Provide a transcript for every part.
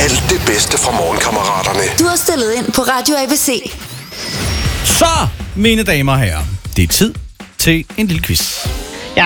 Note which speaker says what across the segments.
Speaker 1: Alt det bedste fra Morgenkammeraterne.
Speaker 2: Du har stillet ind på Radio ABC.
Speaker 3: Så, mine damer og herrer, det er tid til en lille quiz.
Speaker 4: Ja.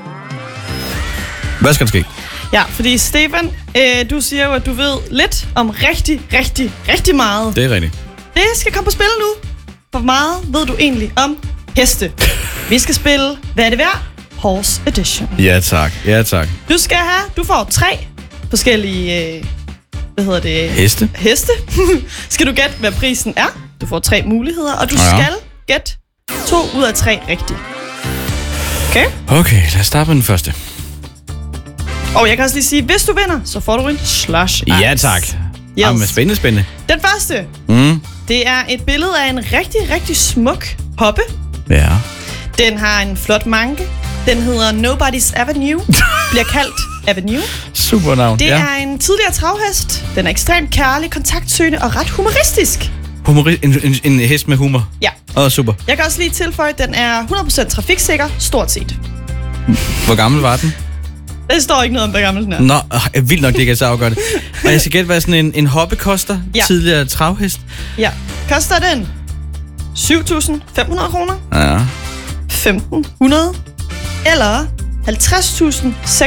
Speaker 3: Hvad skal der ske?
Speaker 4: Ja, fordi Stefan, du siger jo, at du ved lidt om rigtig meget.
Speaker 3: Det er rigtigt.
Speaker 4: Det skal komme på spil nu. Hvor meget ved du egentlig om heste? Vi skal spille, hvad er det værd? Horse Edition.
Speaker 3: Ja tak, ja tak.
Speaker 4: Du får 3 forskellige,
Speaker 3: Heste.
Speaker 4: Skal du gætte, hvad prisen er? Du får 3 muligheder, og du skal gætte 2 ud af 3 rigtigt. Okay?
Speaker 3: Okay, lad os starte med den første.
Speaker 4: Og jeg kan også lige sige, hvis du vinder, så får du en slush ice.
Speaker 3: Ja tak.
Speaker 4: Yes.
Speaker 3: Jamen, spændende.
Speaker 4: Den første, det er et billede af en rigtig smuk hoppe.
Speaker 3: Ja.
Speaker 4: Den har en flot manke. Den hedder Nobody's Avenue. Bliver kaldt Avenue.
Speaker 3: Super navn.
Speaker 4: Det er en tidligere travhest. Den er ekstremt kærlig, kontaktsøgende og ret humoristisk.
Speaker 3: En hest med humor.
Speaker 4: Ja.
Speaker 3: Super.
Speaker 4: Jeg kan også lige tilføje, at den er 100% trafiksikker, stort set.
Speaker 3: Hvor gammel var den?
Speaker 4: Det står ikke noget om, hvor gammel den er.
Speaker 3: Nå, vildt nok, det kan så afgøre det. Og jeg skal gætte, hvad sådan en hoppe koster?
Speaker 4: Ja.
Speaker 3: Tidligere travhest?
Speaker 4: Ja. Koster den 7.500 kroner?
Speaker 3: Ja.
Speaker 4: 1.500? Eller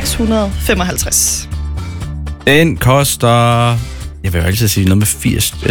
Speaker 4: 50.655?
Speaker 3: Den koster... Jeg vil jo altid sige noget med 80.